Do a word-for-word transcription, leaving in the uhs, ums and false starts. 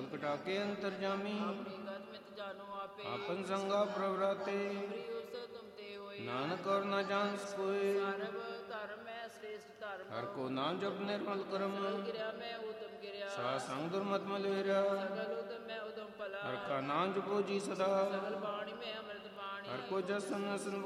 ਸਗਲ ਕਟਾ ਕੇ ਅੰਤਰਜਾਮੀ ਆਪਣੀ ਗਤ ਮਿਤ ਜਾਨੋ ਆਪੇ ਆਪਨ ਸੰਗਾ ਪ੍ਰਵਰਾਤੇ ਪ੍ਰਿਯ ਉਸ ਤੁਮ ਤੇ ਹੋਏ ਨਾਨਕ ਔਰ ਨਾ ਜਾਣ ਸਕੋਏ ਸਰਬ ਧਰਮ ਹੈ ਸ੍ਰੇਸ਼ਟ ਧਰਮ ਹਰ ਕੋ ਨਾਮ ਜਪ ਨਿਰਮਲ ਕਰਮ ਸਗਲ ਗਿਰਿਆ ਮੈਂ ਉਤਮ ਗਿਰਿਆ ਸਾ ਸੰਗ ਦੁਰਮਤ ਮਲੇਰਾ ਸਗਲ ਉਤਮ ਮੈਂ ਉਦਮ ਭਲਾ ਹਰ ਕਾ ਨਾਮ ਜਪੋ ਜੀ ਸਦਾ ਸਗਲ ਬਾਣੀ ਮੈਂ ਅੰਮ੍ਰਿਤ ਬਾਣੀ ਹਰ ਕੋ ਜਸ ਸੰਨ